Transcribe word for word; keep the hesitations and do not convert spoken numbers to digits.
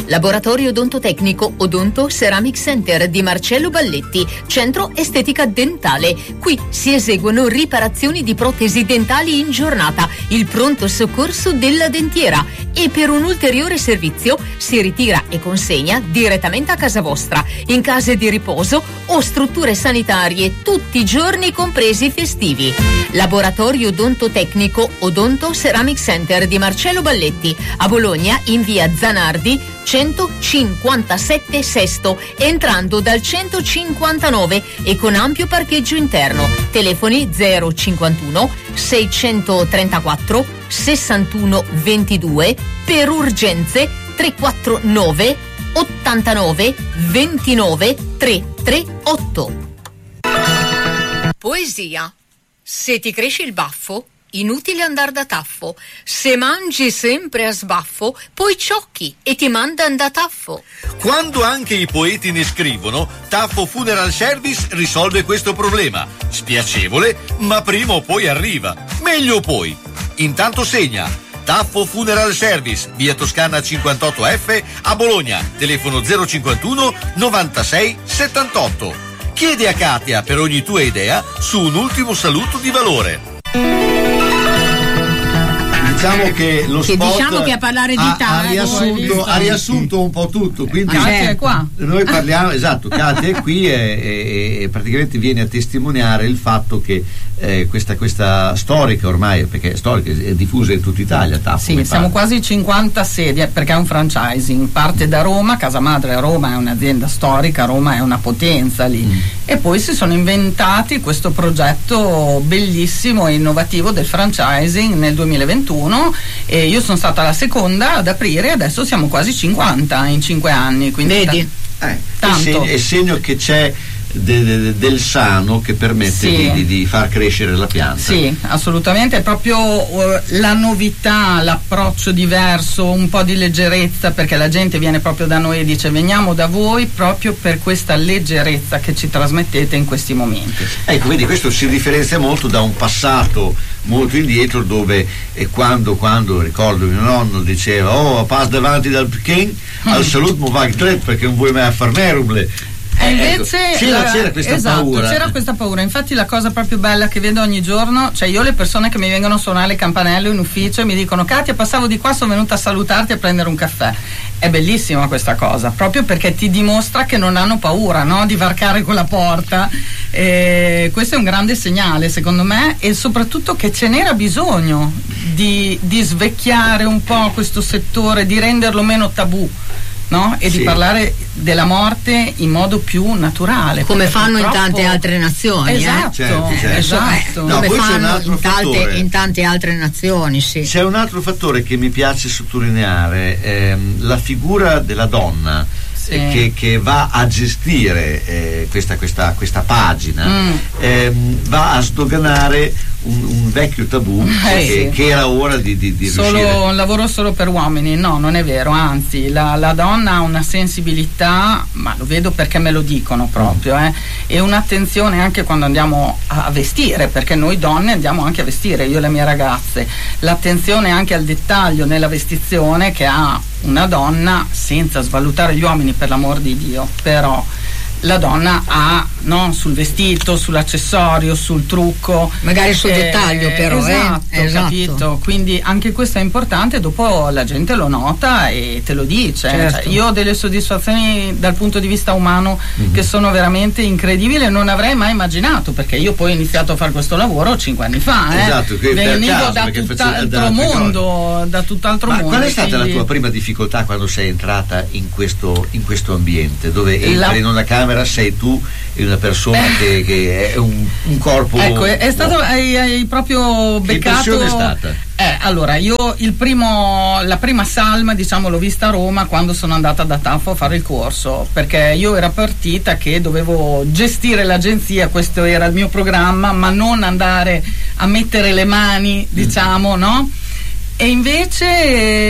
Laboratorio odontotecnico Odonto Ceramic Center di Marcello Balletti, centro estetica dentale. Qui si eseguono riparazioni di protesi dentali in giornata, il pronto soccorso della dentiera, e per un ulteriore servizio si ritira e consegna direttamente a casa vostra, in case di riposo o strutture sanitarie, tutti i giorni compresi festivi. Laboratorio odontotecnico Odonto Ceramic Center di Marcello Balletti, a Bologna in via Zanardi centocinquantasette Sesto, entrando dal centocinquantanove e con ampio parcheggio interno. Telefoni zero cinquantuno seicentotrentaquattro sessantuno ventidue, per urgenze trequarantanove ottantanove ventinove trettantotto. Poesia. Se ti cresce il baffo, inutile andar da taffo. Se mangi sempre a sbaffo, poi ciocchi e ti mandan da taffo. Quando anche i poeti ne scrivono, Taffo Funeral Service risolve questo problema. Spiacevole, ma prima o poi arriva. Meglio poi. Intanto segna: Taffo Funeral Service, via Toscana cinquantotto F a Bologna. Telefono zero cinquantuno novantasei settantotto. Chiedi a Katia per ogni tua idea su un ultimo saluto di valore. Diciamo che lo che spot diciamo che a parlare di ha, taglio ha, riassunto, ha riassunto un po' tutto, quindi Katia è qua. Noi parliamo, esatto, Katia è qui e, e, e praticamente viene a testimoniare il fatto che eh, questa, questa storica ormai, perché è storica, è diffusa in tutta Italia, Taffo, sì, siamo quasi cinquanta sedi, perché è un franchising, parte da Roma, casa madre a Roma, è un'azienda storica, Roma è una potenza lì, mm. e poi si sono inventati questo progetto bellissimo e innovativo del franchising nel duemilaventuno, e io sono stata la seconda ad aprire, adesso siamo quasi cinquanta in cinque anni, quindi vedi? Ta- eh, tanto. È segno, è segno che c'è De, de, del sano che permette sì. di, di far crescere la pianta. Sì, assolutamente, è proprio uh, la novità, l'approccio diverso, un po' di leggerezza, perché la gente viene proprio da noi e dice veniamo da voi proprio per questa leggerezza che ci trasmettete in questi momenti. Ecco, vedi, questo si differenzia molto da un passato molto indietro, dove eh, quando, quando ricordo mio nonno diceva oh, pass davanti dal King al salut mo va dret perché non vuoi mai far merumle. E invece ecco, c'era, la, c'era questa esatto, paura c'era questa paura. Infatti la cosa proprio bella che vedo ogni giorno, cioè io le persone che mi vengono a suonare il campanello in ufficio e mi dicono Katia, passavo di qua, sono venuta a salutarti e a prendere un caffè. È bellissima questa cosa, proprio perché ti dimostra che non hanno paura, no? Di varcare quella porta, e questo è un grande segnale secondo me, e soprattutto che ce n'era bisogno di, di svecchiare un po' questo settore, di renderlo meno tabù, no? E sì. di parlare della morte in modo più naturale, come fanno purtroppo... in tante altre nazioni, esatto, eh? certo, certo. esatto. No, come fanno in tante, in tante altre nazioni, sì. C'è un altro fattore che mi piace sottolineare, ehm, la figura della donna, sì. eh, che, che va a gestire eh, questa, questa, questa pagina, mm. ehm, va a sdoganare Un, un vecchio tabù eh, che, sì. che era ora di, di, di solo riuscire. Un lavoro solo per uomini, no, non è vero, anzi la, la donna ha una sensibilità, ma lo vedo perché me lo dicono proprio, eh, e un'attenzione anche quando andiamo a vestire, perché noi donne andiamo anche a vestire, io e le mie ragazze, l'attenzione anche al dettaglio nella vestizione che ha una donna, senza svalutare gli uomini per l'amor di Dio, però la donna ha, no, sul vestito, sull'accessorio, sul trucco, magari sul eh, dettaglio però, esatto, eh? esatto, capito? Quindi anche questo è importante, dopo la gente lo nota e te lo dice, certo. Cioè, io ho delle soddisfazioni dal punto di vista umano mm-hmm. che sono veramente incredibili, non avrei mai immaginato, perché io poi ho iniziato a fare questo lavoro cinque anni fa, eh? esatto, venivo caso, da tutt'altro mondo, da tutt'altro Ma mondo. qual è stata quindi... la tua prima difficoltà quando sei entrata in questo, in questo ambiente, dove entri la... in una camera, sei tu e una persona eh. che, che è un, un corpo, ecco, è, è stato, hai, hai proprio beccato. Che impressione è stata? Eh, allora io il primo, la prima salma diciamo l'ho vista a Roma quando sono andata da Taffo a fare il corso, perché io ero partita che dovevo gestire l'agenzia, questo era il mio programma, ma non andare a mettere le mani, diciamo, mm. no? E invece